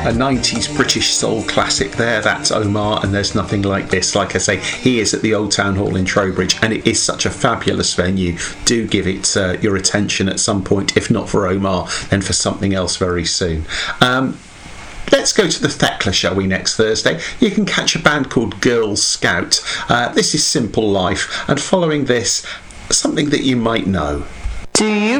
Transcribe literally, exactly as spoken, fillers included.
a nineties British soul classic there. That's Omar and There's Nothing Like This. Like I say, he is at the Old Town Hall in Trowbridge, and it is such a fabulous venue. Do give it uh, your attention at some point, if not for Omar, then for something else very soon. Um, Let's go to the Thekla, shall we, next Thursday. You can catch a band called Girl Scout. Uh, this is Simple Life, and following this, something that you might know. Do you